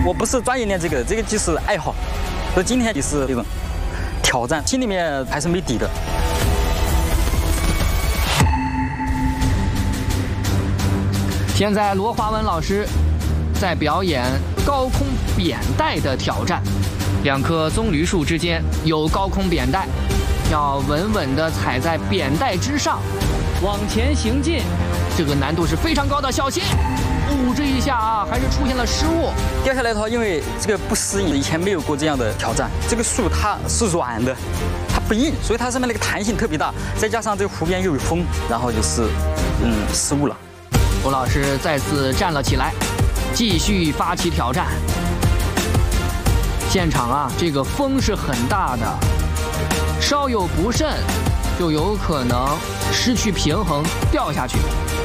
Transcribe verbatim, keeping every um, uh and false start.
我不是专业练这个，这个就是爱好。所以今天就是这种挑战，心里面还是没底的。 现在罗华文老师在表演高空扁带的挑战，两棵棕榈树之间有高空扁带，要稳稳地踩在扁带之上，往前行进，这个难度是非常高的，小心！哦，这一下啊，还是出现了失误。 掉下来的话，因为这个不适应，以前没有过这样的挑战。这个树它是软的，它不硬，所以它上面那个弹性特别大，再加上这个湖边又有风，然后就是嗯失误了。 罗老师再次站了起来，继续发起挑战。现场啊，这个风是很大的，稍有不慎，就有可能失去平衡掉下去。